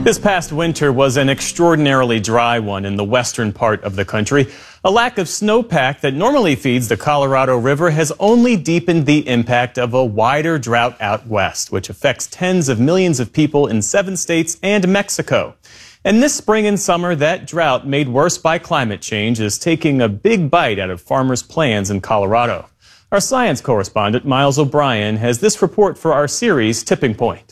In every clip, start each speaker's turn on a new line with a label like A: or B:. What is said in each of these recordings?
A: This past winter was an extraordinarily dry one in the western part of the country. A lack of snowpack that normally feeds the Colorado River has only deepened the impact of a wider drought out west, which affects tens of millions of people in 7 states and Mexico. And this spring and summer, that drought, made worse by climate change, is taking a big bite out of farmers' plans in Colorado. Our science correspondent, Miles O'Brien, has this report for our series, Tipping Point.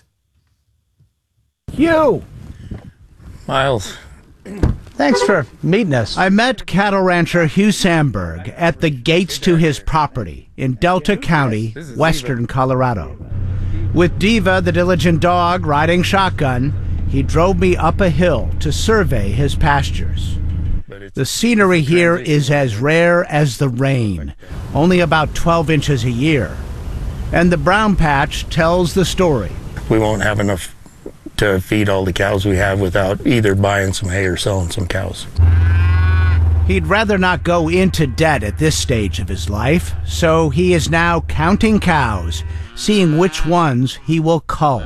B: Miles.
C: Thanks for meeting us. I met cattle rancher Hugh Sandberg at the gates to his property in Delta County, western Colorado. With Diva, the diligent dog, riding shotgun, he drove me up a hill to survey his pastures. The scenery here is as rare as the rain, only about 12 inches a year. And the brown patch tells the story.
B: We won't have enough to feed all the cows we have without either buying some hay or selling some cows.
C: He'd rather not go into debt at this stage of his life, so he is now counting cows, seeing which ones he will cull.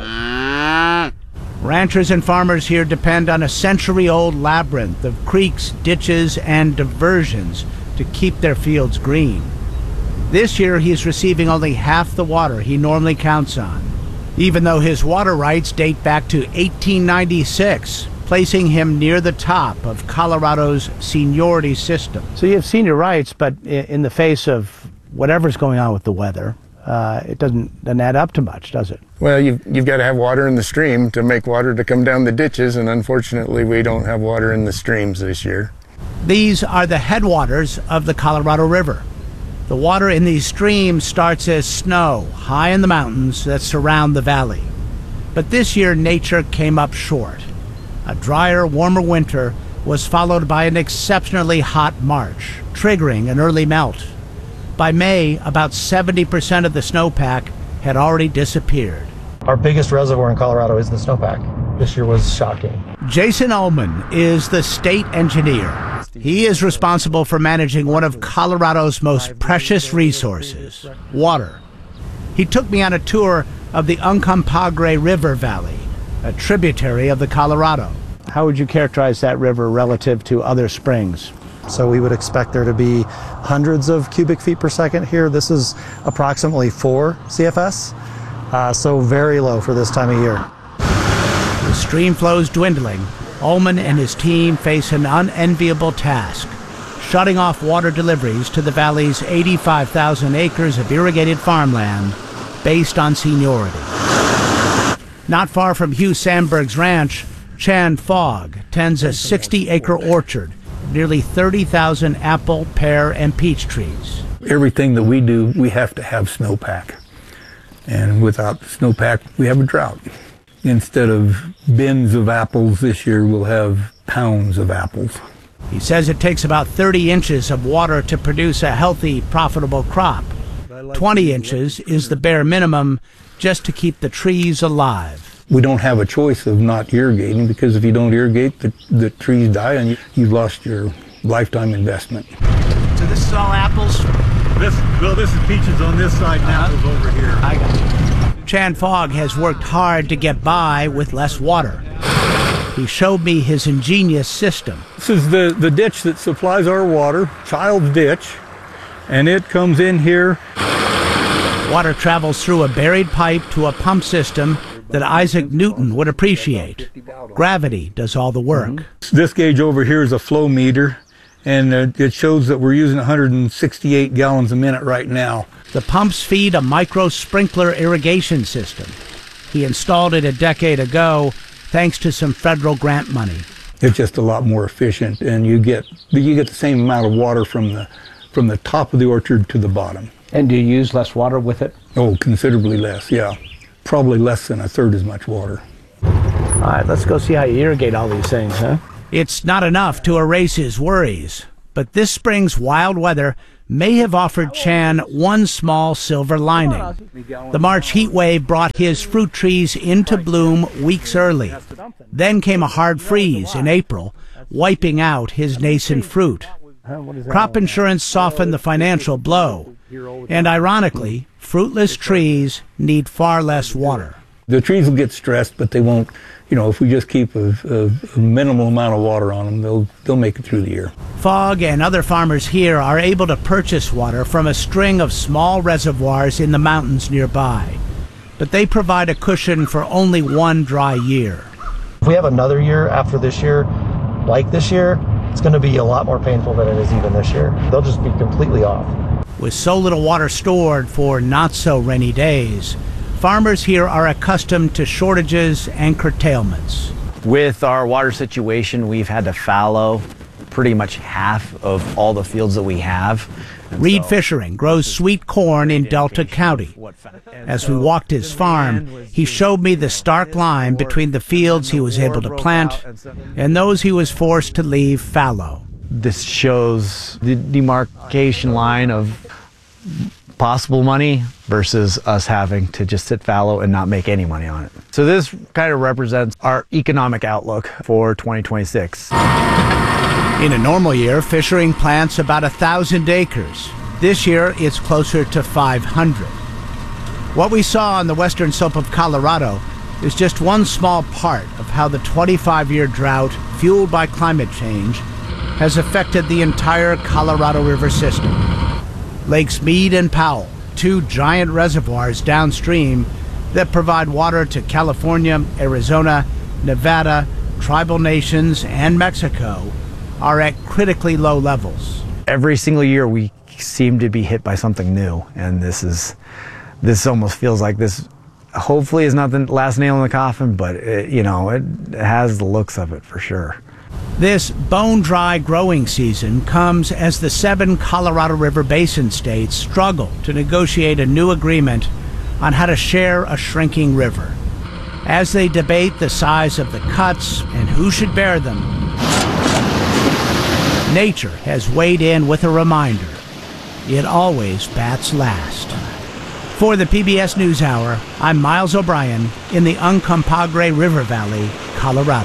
C: Ranchers and farmers here depend on a century-old labyrinth of creeks, ditches, and diversions to keep their fields green. This year, he's receiving only half the water he normally counts on, even though his water rights date back to 1896, placing him near the top of Colorado's seniority system. So you have senior rights, but in the face of whatever's going on with the weather, it doesn't add up to much, does it?
B: Well, you've got to have water in the stream to make water to come down the ditches, and unfortunately we don't have water in the streams this year.
C: These are the headwaters of the Colorado River. The water in these streams starts as snow high in the mountains that surround the valley. But this year, nature came up short. A drier, warmer winter was followed by an exceptionally hot March, triggering an early melt. By May, about 70% of the snowpack had already disappeared.
D: Our biggest reservoir in Colorado is the snowpack. This year was shocking.
C: Jason Ullman is the state engineer. He is responsible for managing one of Colorado's most precious resources, water. He took me on a tour of the Uncompahgre River Valley, a tributary of the Colorado. How would you characterize that river relative to other springs?
D: So we would expect there to be hundreds of cubic feet per second here. This is approximately 4 CFS, so very low for this time of year.
C: The stream flows dwindling. Ullman and his team face an unenviable task, shutting off water deliveries to the valley's 85,000 acres of irrigated farmland based on seniority. Not far from Hugh Sandberg's ranch, Chan Fogg tends a 60-acre orchard, nearly 30,000 apple, pear, and peach trees.
E: Everything that we do, we have to have snowpack. And without snowpack, we have a drought. Instead of bins of apples this year, we'll have pounds of apples.
C: He says it takes about 30 inches of water to produce a healthy, profitable crop. 20 inches is the bare minimum just to keep the trees alive.
E: We don't have a choice of not irrigating, because if you don't irrigate, the trees die and you've lost your lifetime investment.
C: So this is all apples?
E: This is peaches on this side and apples over here.
C: I got you. Chan Fogg has worked hard to get by with less water. He showed me his ingenious system.
E: This is the ditch that supplies our water, Child's Ditch, and it comes in here.
C: Water travels through a buried pipe to a pump system that Isaac Newton would appreciate. Gravity does all the work.
E: This gauge over here is a flow meter, and it shows that we're using 168 gallons a minute right now.
C: The pumps feed a micro-sprinkler irrigation system. He installed it a decade ago thanks to some federal grant money.
E: It's just a lot more efficient, and you get the same amount of water from the top of the orchard to the bottom.
C: And do you use less water with it?
E: Oh, considerably less, yeah. Probably less than a third as much water.
C: All right, let's go see how you irrigate all these things, huh? It's not enough to erase his worries, but this spring's wild weather may have offered Chan one small silver lining. The March heat wave brought his fruit trees into bloom weeks early. Then came a hard freeze in April, wiping out his nascent fruit. Crop insurance softened the financial blow, and ironically, fruitless trees need far less water.
E: The trees will get stressed, but they won't, if we just keep a minimal amount of water on them, they'll make it through the year.
C: Fogg and other farmers here are able to purchase water from a string of small reservoirs in the mountains nearby. But they provide a cushion for only one dry year.
D: If we have another year after this year, like this year, it's going to be a lot more painful than it is even this year. They'll just be completely off.
C: With so little water stored for not-so-rainy days, farmers here are accustomed to shortages and curtailments.
F: With our water situation, we've had to fallow pretty much half of all the fields that we have.
C: Reed Fishering grows sweet corn in Delta County. As we walked his farm, he showed me the stark line between the fields he was able to plant and those he was forced to leave fallow.
F: This shows the demarcation line of possible money versus us having to just sit fallow and not make any money on it. So this kind of represents our economic outlook for 2026.
C: In a normal year, Fishering plants about 1,000 acres. This year, it's closer to 500. What we saw on the western slope of Colorado is just one small part of how the 25-year drought, fueled by climate change, has affected the entire Colorado River system. Lakes Meade and Powell, two giant reservoirs downstream that provide water to California, Arizona, Nevada, tribal nations, and Mexico, are at critically low levels.
F: Every single year we seem to be hit by something new, and this almost feels like this hopefully is not the last nail in the coffin, but it has the looks of it for sure.
C: This bone-dry growing season comes as the 7 Colorado River Basin states struggle to negotiate a new agreement on how to share a shrinking river. As they debate the size of the cuts and who should bear them, nature has weighed in with a reminder: it always bats last. For the PBS NewsHour, I'm Miles O'Brien in the Uncompahgre River Valley, Colorado.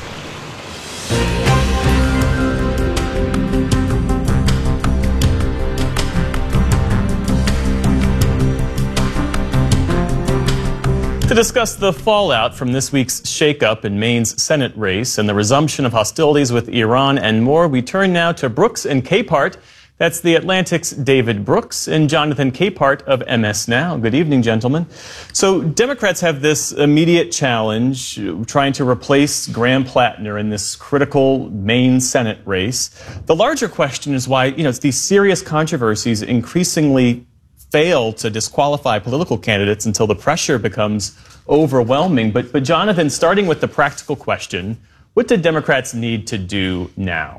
A: To discuss the fallout from this week's shakeup in Maine's Senate race and the resumption of hostilities with Iran and more, we turn now to Brooks and Capehart. That's The Atlantic's David Brooks and Jonathan Capehart of MS Now. Good evening, gentlemen. So Democrats have this immediate challenge, trying to replace Graham Plattner in this critical Maine Senate race. The larger question is why, it's these serious controversies increasingly fail to disqualify political candidates until the pressure becomes overwhelming. But Jonathan, starting with the practical question, what do Democrats need to do now?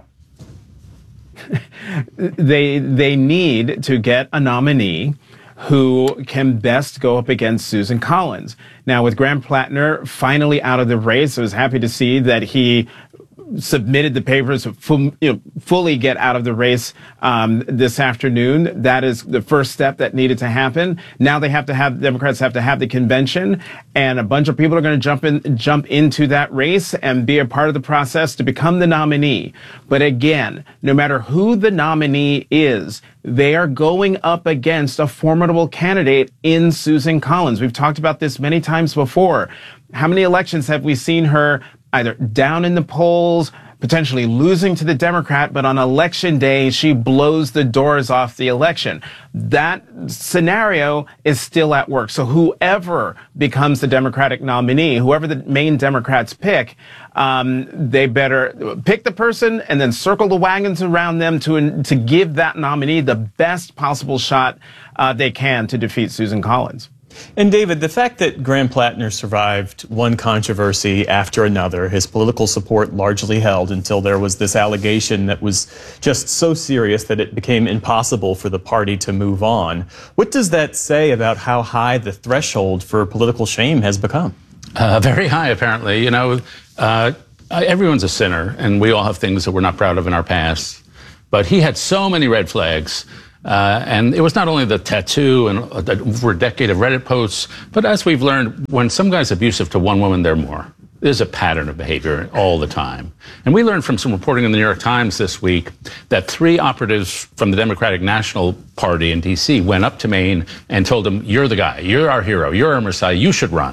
G: They need to get a nominee who can best go up against Susan Collins. Now, with Graham Plattner finally out of the race, I was happy to see that he submitted the papers to fully get out of the race this afternoon. That is the first step that needed to happen. Now Democrats have to have the convention, and a bunch of people are going to jump into that race and be a part of the process to become the nominee. But again, no matter who the nominee is, they are going up against a formidable candidate in Susan Collins. We've talked about this many times before. How many elections have we seen her either down in the polls, potentially losing to the Democrat, but on election day, she blows the doors off the election? That scenario is still at work. So whoever becomes the Democratic nominee, whoever the Maine Democrats pick, they better pick the person and then circle the wagons around them to give that nominee the best possible shot they can to defeat Susan Collins.
A: And David, the fact that Graham Plattner survived one controversy after another, his political support largely held until there was this allegation that was just so serious that it became impossible for the party to move on. What does that say about how high the threshold for political shame has become?
H: Very high, apparently. Everyone's a sinner, and we all have things that we're not proud of in our past. But he had so many red flags. And it was not only the tattoo and over a decade of Reddit posts, but as we've learned, when some guy's abusive to one woman, they're more. There's a pattern of behavior all the time. And we learned from some reporting in the New York Times this week that 3 operatives from the Democratic National Party in D.C. went up to Maine and told him, "You're the guy. You're our hero. You're our Messiah. You should run."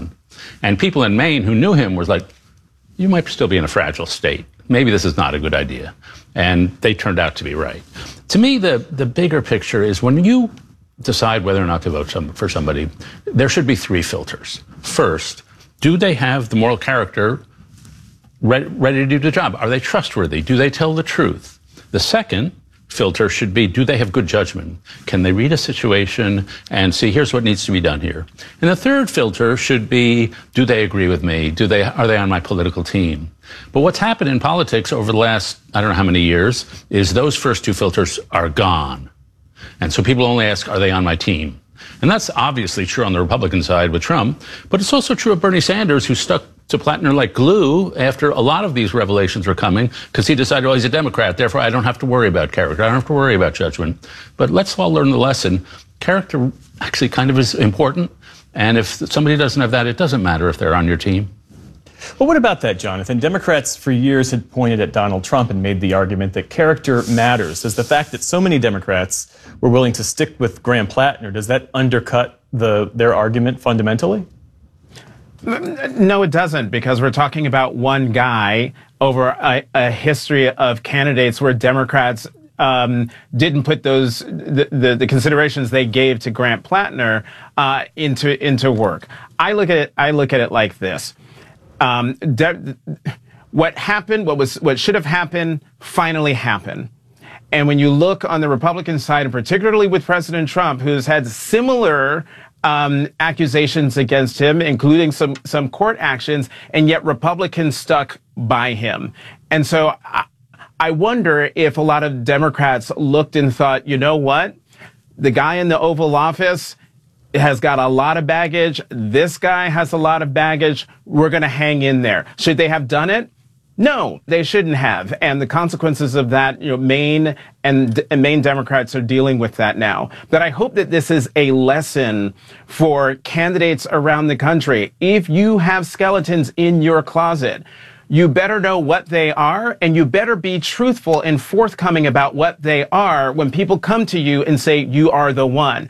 H: And people in Maine who knew him were like, you might still be in a fragile state. Maybe this is not a good idea. And they turned out to be right. To me, the bigger picture is when you decide whether or not to vote for somebody, there should be three filters. First, do they have the moral character ready to do the job? Are they trustworthy? Do they tell the truth? The second filter should be, do they have good judgment? Can they read a situation and see, here's what needs to be done here? And the third filter should be, do they agree with me? Are they on my political team? But what's happened in politics over the last, I don't know how many years, is those first two filters are gone. And so people only ask, are they on my team? And that's obviously true on the Republican side with Trump, but it's also true of Bernie Sanders, who stuck to Plattner like glue after a lot of these revelations were coming, because he decided, well, he's a Democrat, therefore I don't have to worry about character, I don't have to worry about judgment. But let's all learn the lesson. Character actually kind of is important, and if somebody doesn't have that, it doesn't matter if they're on your team.
A: Well, what about that, Jonathan? Democrats for years had pointed at Donald Trump and made the argument that character matters. Does the fact that so many Democrats were willing to stick with Graham Plattner, does that undercut their argument fundamentally?
G: No, it doesn't, because we're talking about one guy over a history of candidates where Democrats didn't put the considerations they gave to Grant Plattner into work. I look at it like this. What happened, what should have happened, finally happened. And when you look on the Republican side, and particularly with President Trump, who's had similar accusations against him, including some court actions, and yet Republicans stuck by him. And so I wonder if a lot of Democrats looked and thought, you know what? The guy in the Oval Office has got a lot of baggage. This guy has a lot of baggage. We're going to hang in there. Should they have done it? No, they shouldn't have. And the consequences of that, Maine and Maine Democrats are dealing with that now. But I hope that this is a lesson for candidates around the country. If you have skeletons in your closet, you better know what they are, and you better be truthful and forthcoming about what they are when people come to you and say, you are the one.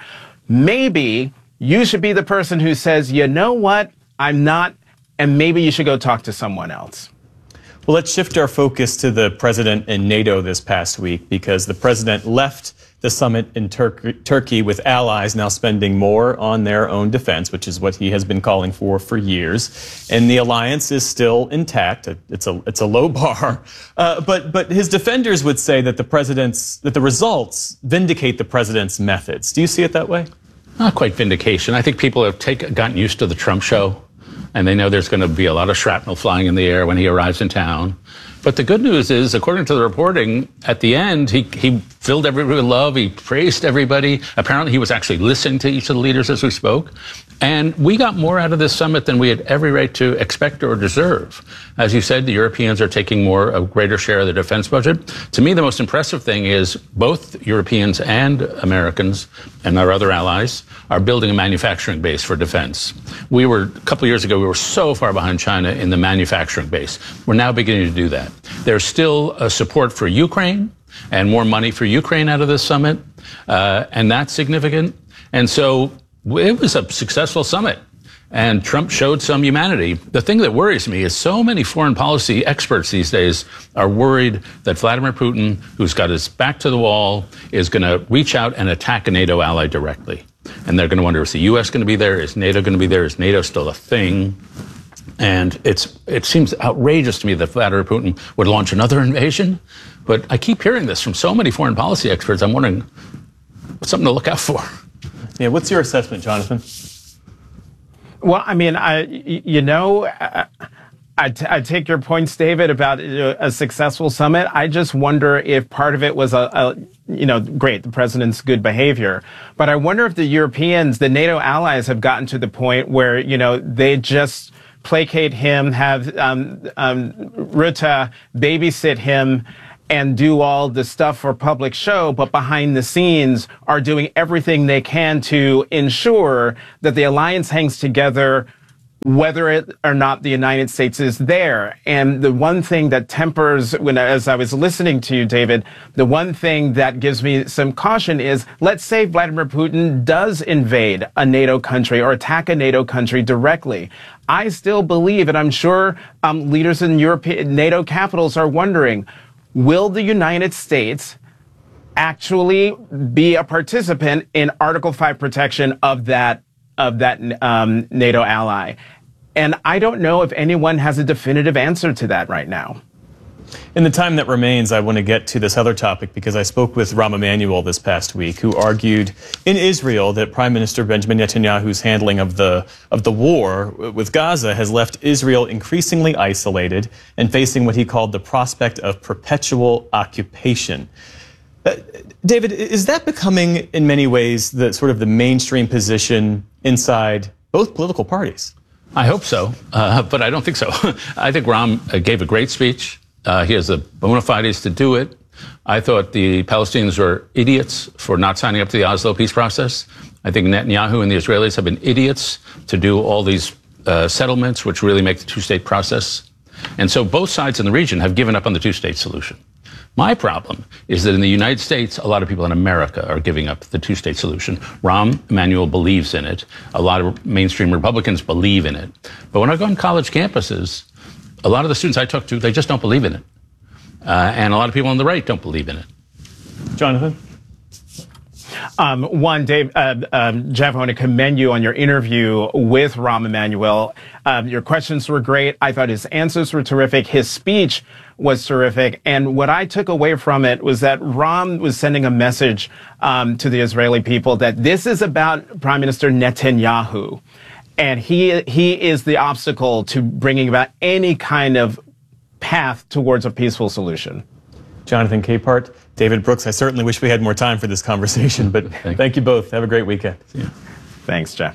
G: Maybe you should be the person who says, you know what, I'm not, and maybe you should go talk to someone else.
A: Well, let's shift our focus to the president and NATO this past week, because the president left the summit in Turkey with allies now spending more on their own defense, which is what he has been calling for years. And the alliance is still intact. It's a low bar. But his defenders would say that the results vindicate the president's methods. Do you see it that way?
H: Not quite vindication. I think people have gotten used to the Trump show, and they know there's going to be a lot of shrapnel flying in the air when he arrives in town. But the good news is, according to the reporting, at the end, he filled everybody with love. He praised everybody. Apparently, he was actually listening to each of the leaders as we spoke. And we got more out of this summit than we had every right to expect or deserve. As you said, the Europeans are taking a greater share of the defense budget. To me, the most impressive thing is both Europeans and Americans and our other allies are building a manufacturing base for defense. A couple of years ago, we were so far behind China in the manufacturing base. We're now beginning to do that. There's still a support for Ukraine and more money for Ukraine out of this summit, and that's significant. And so it was a successful summit, and Trump showed some humanity. The thing that worries me is so many foreign policy experts these days are worried that Vladimir Putin, who's got his back to the wall, is going to reach out and attack a NATO ally directly. And they're going to wonder, is the U.S. going to be there? Is NATO going to be there? Is NATO still a thing? And it seems outrageous to me that Vladimir Putin would launch another invasion. But I keep hearing this from so many foreign policy experts. I'm wondering, what's something to look out for?
A: Yeah, what's your assessment, Jonathan?
G: Well, I mean, I take your points, David, about a successful summit. I just wonder if part of it was great, the president's good behavior. But I wonder if the Europeans, the NATO allies, have gotten to the point where, they just placate him, have Rutte babysit him, and do all the stuff for public show, but behind the scenes are doing everything they can to ensure that the alliance hangs together whether it or not the United States is there. And the one thing that tempers, as I was listening to you, David, the one thing that gives me some caution is, let's say Vladimir Putin does invade a NATO country or attack a NATO country directly. I still believe, and I'm sure leaders in European NATO capitals are wondering, will the United States actually be a participant in Article 5 protection of that NATO ally? And I don't know if anyone has a definitive answer to that right now.
A: In the time that remains, I want to get to this other topic because I spoke with Rahm Emanuel this past week, who argued in Israel that Prime Minister Benjamin Netanyahu's handling of the war with Gaza has left Israel increasingly isolated and facing what he called the prospect of perpetual occupation. David, is that becoming in many ways the sort of the mainstream position inside both political parties?
H: I hope so, but I don't think so. I think Rahm gave a great speech. He has the bona fides to do it. I thought the Palestinians were idiots for not signing up to the Oslo peace process. I think Netanyahu and the Israelis have been idiots to do all these settlements, which really make the two-state process. And so both sides in the region have given up on the two-state solution. My problem is that in the United States, a lot of people in America are giving up the two-state solution. Rahm Emanuel believes in it. A lot of mainstream Republicans believe in it. But when I go on college campuses, a lot of the students I talk to, they just don't believe in it. And a lot of people on the right don't believe in it.
A: Jonathan?
G: Jeff, I want to commend you on your interview with Rahm Emanuel. Your questions were great. I thought his answers were terrific. His speech was terrific. And what I took away from it was that Rahm was sending a message to the Israeli people that this is about Prime Minister Netanyahu. And he is the obstacle to bringing about any kind of path towards a peaceful solution.
A: Jonathan Capehart, David Brooks, I certainly wish we had more time for this conversation, but thank you both. Have a great weekend.
H: Yeah.
G: Thanks, Jeff.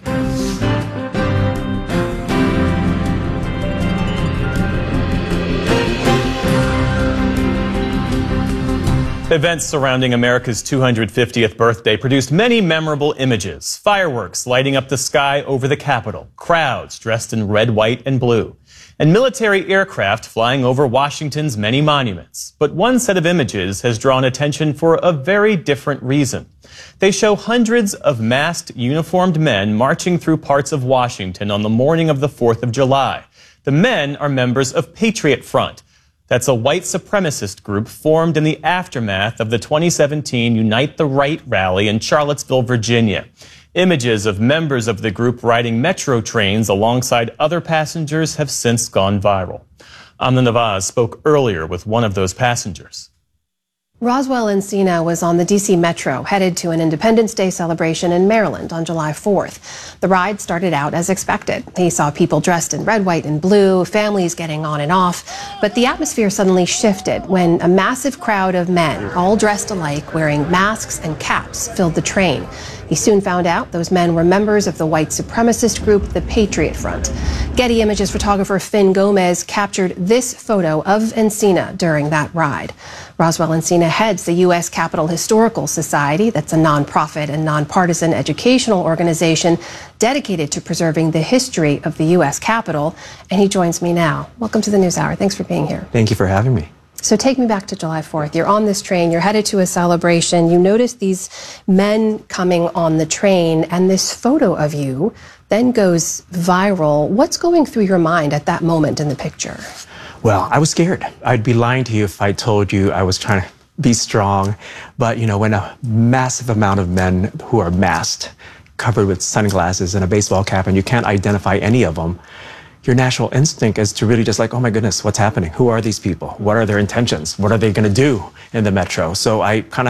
A: Events surrounding America's 250th birthday produced many memorable images. Fireworks lighting up the sky over the Capitol, crowds dressed in red, white, and blue, and military aircraft flying over Washington's many monuments. But one set of images has drawn attention for a very different reason. They show hundreds of masked, uniformed men marching through parts of Washington on the morning of the 4th of July. The men are members of Patriot Front. That's a white supremacist group formed in the aftermath of the 2017 Unite the Right rally in Charlottesville, Virginia. Images of members of the group riding metro trains alongside other passengers have since gone viral. Amna Nawaz spoke earlier with one of those passengers.
I: Roswell Encina was on the D.C. Metro, headed to an Independence Day celebration in Maryland on July 4th. The ride started out as expected. He saw people dressed in red, white, and blue, families getting on and off. But the atmosphere suddenly shifted when a massive crowd of men, all dressed alike, wearing masks and caps, filled the train. He soon found out those men were members of the white supremacist group, the Patriot Front. Getty Images photographer Finn Gomez captured this photo of Encina during that ride. Roswell Encina heads the U.S. Capitol Historical Society. That's a nonprofit and nonpartisan educational organization dedicated to preserving the history of the U.S. Capitol. And he joins me now. Welcome to the NewsHour. Thanks for being here.
J: Thank you for having me.
I: So take me back to July 4th. You're on this train. You're headed to a celebration. You notice these men coming on the train, and this photo of you then goes viral. What's going through your mind at that moment in the picture?
J: Well, I was scared. I'd be lying to you if I told you I was trying to be strong. But, you know, when a massive amount of men who are masked, covered with sunglasses and a baseball cap, and you can't identify any of them, your natural instinct is to really just like, oh my goodness, what's happening? Who are these people? What are their intentions? What are they going to do in the metro? So I kind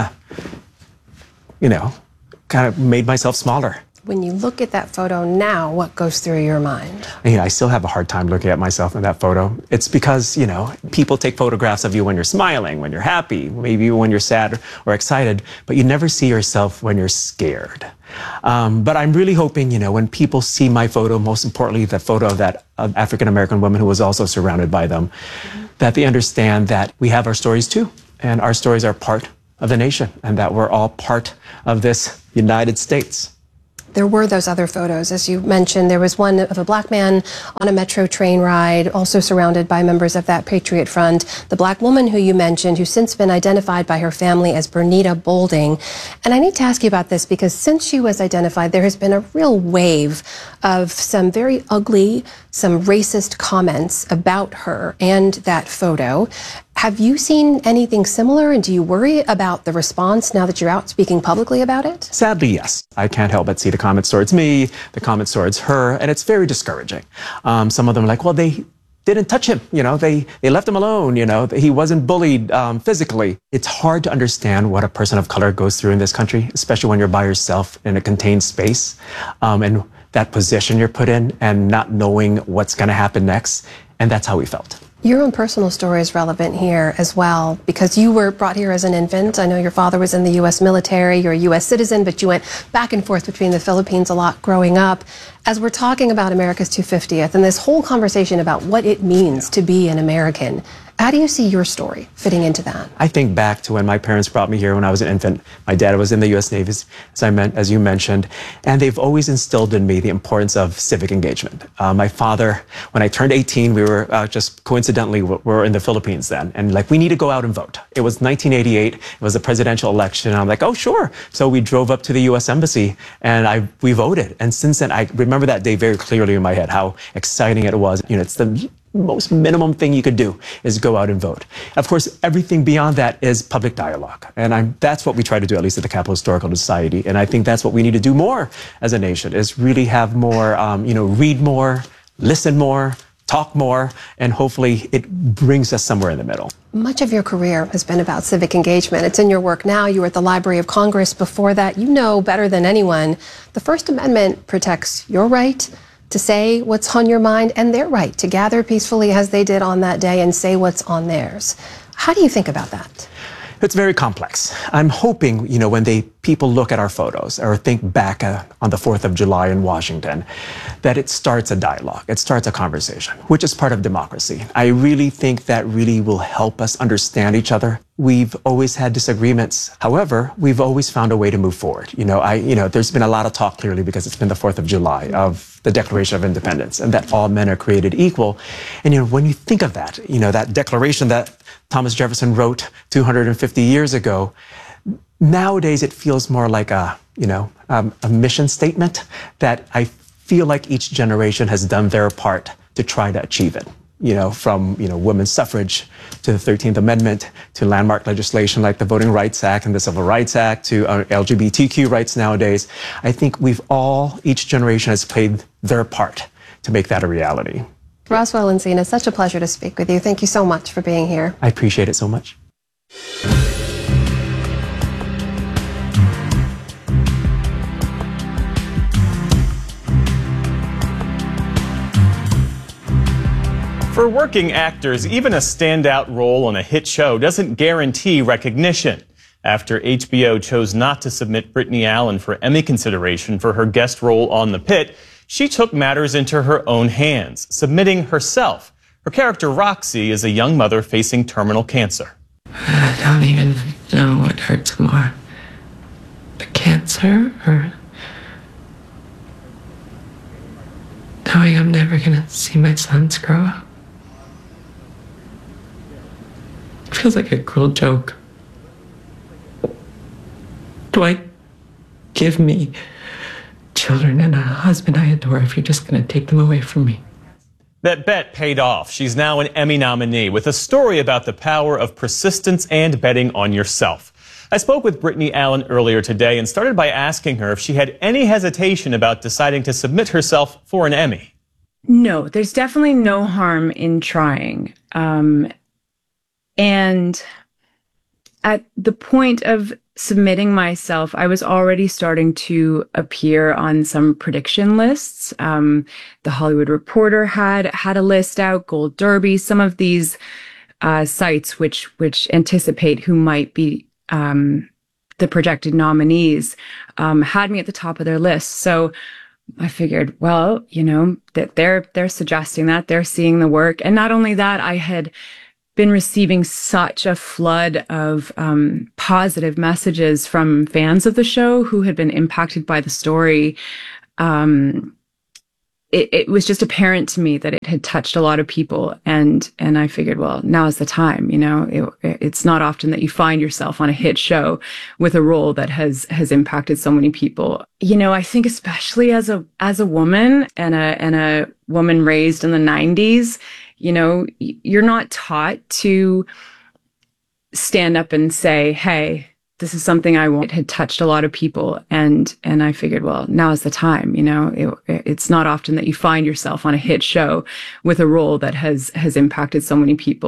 J: of made myself smaller.
I: When you look at that photo now, what goes through your mind?
J: I still have a hard time looking at myself in that photo. It's because, people take photographs of you when you're smiling, when you're happy, maybe when you're sad or excited, but you never see yourself when you're scared. But I'm really hoping, when people see my photo, most importantly, the photo of that African-American woman who was also surrounded by them, that they understand that we have our stories too, and our stories are part of the nation, and that we're all part of this United States.
I: there were those other photos, as you mentioned. There was one of a black man on a metro train ride, also surrounded by members of that Patriot Front. The black woman who you mentioned, who's since been identified by her family as Bernita Bolding. And I need to ask you about this because since she was identified, there has been a real wave of some very ugly, some racist comments about her and that photo. Have you seen anything similar, and do you worry about the response now that you're out speaking publicly about it?
J: Sadly, yes. I can't help but see the comments towards me, the comments towards her, and it's very discouraging. Some of them are like, well, they didn't touch him, they left him alone, he wasn't bullied physically. It's hard to understand what a person of color goes through in this country, especially when you're by yourself in a contained space, and that position you're put in and not knowing what's going to happen next. And that's how we felt.
I: Your own personal story is relevant here as well, because you were brought here as an infant. I know your father was in the U.S. military. You're a U.S. citizen, but you went back and forth between the Philippines a lot growing up. As we're talking about America's 250th and this whole conversation about what it means to be an American, how do you see your story fitting into that?
J: I think back to when my parents brought me here when I was an infant. My dad was in the U.S. Navy, as you mentioned, and they've always instilled in me the importance of civic engagement. My father, when I turned 18, we were just coincidentally, we were in the Philippines then, and we need to go out and vote. It was 1988, it was a presidential election, and I'm like, oh, sure. So we drove up to the U.S. Embassy, and we voted. And since then, I remember that day very clearly in my head, how exciting it was. It's the most minimum thing you could do is go out and vote. Of course, everything beyond that is public dialogue. And that's what we try to do, at least at the Capital Historical Society. And I think that's what we need to do more as a nation, is really have more, read more, listen more, talk more, and hopefully it brings us somewhere in the middle.
I: Much of your career has been about civic engagement. It's in your work now. You were at the Library of Congress before that. You know better than anyone, the First Amendment protects your right to say what's on your mind and their right to gather peacefully as they did on that day and say what's on theirs. How do you think about that?
J: It's very complex. I'm hoping, when people look at our photos or think back on the 4th of July in Washington, that it starts a dialogue, it starts a conversation, which is part of democracy. I really think that really will help us understand each other. We've always had disagreements. However, we've always found a way to move forward. There's been a lot of talk clearly because it's been the 4th of July of the Declaration of Independence and that all men are created equal. And, when you think of that, that declaration that Thomas Jefferson wrote 250 years ago, nowadays it feels more like a mission statement that I feel like each generation has done their part to try to achieve it. From women's suffrage to the 13th Amendment to landmark legislation like the Voting Rights Act and the Civil Rights Act to LGBTQ rights nowadays. I think each generation has played their part to make that a reality.
I: Roswell Encina, such a pleasure to speak with you. Thank you so much for being here.
J: I appreciate it so much.
A: For working actors, even a standout role on a hit show doesn't guarantee recognition. After HBO chose not to submit Brittany Allen for Emmy consideration for her guest role on The Pitt, she took matters into her own hands, submitting herself. Her character, Roxy, is a young mother facing terminal cancer.
K: I don't even know what hurts more, the cancer or knowing I'm never going to see my sons grow up. It feels like a cruel joke. Do I give me children and a husband I adore if you're just going to take them away from me?
A: That bet paid off. She's now an Emmy nominee with a story about the power of persistence and betting on yourself. I spoke with Brittany Allen earlier today and started by asking her if she had any hesitation about deciding to submit herself for an Emmy.
L: No, there's definitely no harm in trying. And at the point of submitting myself, I was already starting to appear on some prediction lists. The Hollywood Reporter had a list out, Gold Derby, some of these sites which anticipate who might be the projected nominees had me at the top of their list. So I figured, well, that they're suggesting that, they're seeing the work. And not only that, I had been receiving such a flood of positive messages from fans of the show who had been impacted by the story. It was just apparent to me that it had touched a lot of people, and I figured, well, now is the time. You know, it's not often that you find yourself on a hit show with a role that has impacted so many people. You know, I think especially as a woman and a woman raised in the 90s, you know, you're not taught to stand up and say, hey, this is something I want. It had touched a lot of people, and I figured, well, now is the time. You know, it's not often that you find yourself on a hit show with a role that has impacted so many people.